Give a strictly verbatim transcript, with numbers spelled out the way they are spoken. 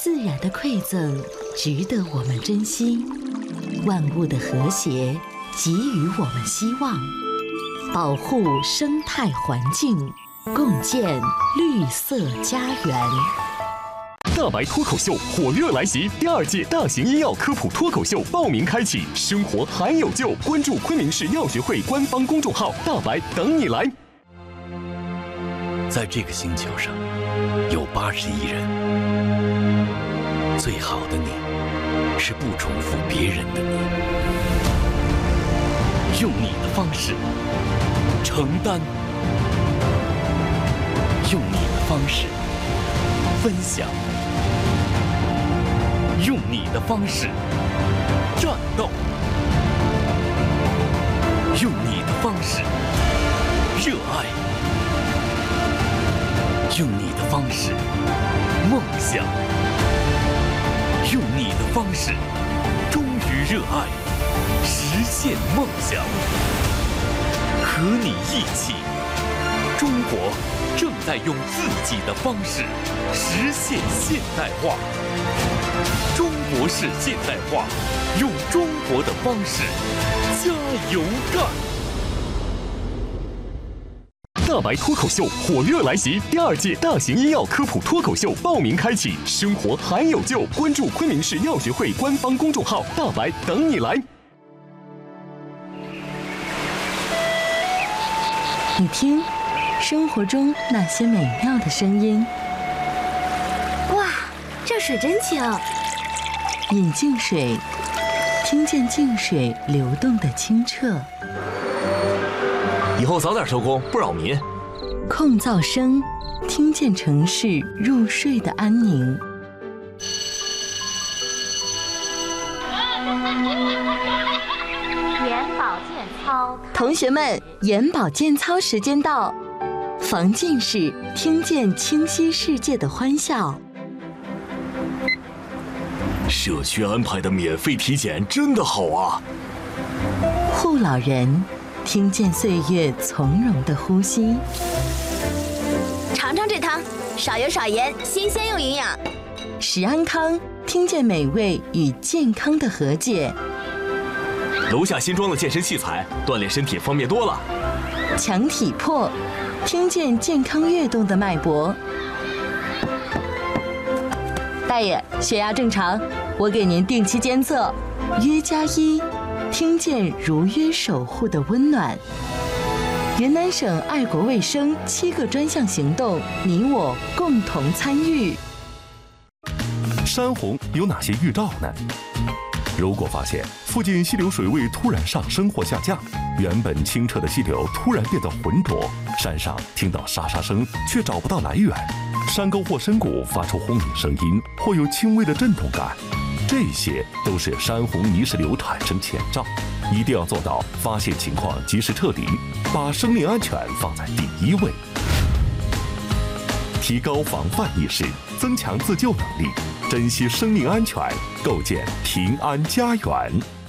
自然的馈赠值得我们珍惜，万物的和谐给予我们希望，保护生态环境，共建绿色家园。 大白脱口秀火热来袭，第二届大型医药科普脱口秀报名开启，生活还有救！关注昆明市药学会官方公众号“大白”，等你来。 在这个星球上，有八十亿人，最好的你，是不重复别人的你，用你的方式承担，用你的方式分享。用你的方式战斗，用你的方式热爱，用你的方式梦想，用你的方式忠于热爱，实现梦想。和你一起，中国正在用自己的方式实现现代化。中国式现代化，用中国的方式加油干！ 大白脱口秀火热来袭，第二届大型医药科普脱口秀报名开启，生活还有救！关注昆明市药学会官方公众号“大白”，等你来。 你听，生活中那些美妙的声音。 哇，这水真清！ 饮净水，听见净水流动的清澈。 以后早点收工，不扰民。 控噪声，听见城市入睡的安宁。 眼保健操， 同学们，眼保健操时间到，防近视，听见清晰世界的欢笑。 社区安排的免费体检真的好啊！ 护老人，听见岁月从容的呼吸。 尝尝这汤，少油少盐，新鲜又营养。 食安康，听见美味与健康的和解。 楼下新装的健身器材，锻炼身体方便多了。 强体魄，听见健康跃动的脉搏。大爷，血压正常，我给您定期监测。约加一，听见如约守护的温暖。云南省爱国卫生七个专项行动，你我共同参与。 山洪有哪些预兆呢？如果发现附近溪流水位突然上升或下降，原本清澈的溪流突然变得浑浊，山上听到沙沙声却找不到来源，山沟或深谷发出轰鸣声音或有轻微的震动感，这些都是山洪泥石流产生前兆，一定要做到发现情况及时撤离，把生命安全放在第一位。提高防范意识，增强自救能力，珍惜生命安全，构建平安家园。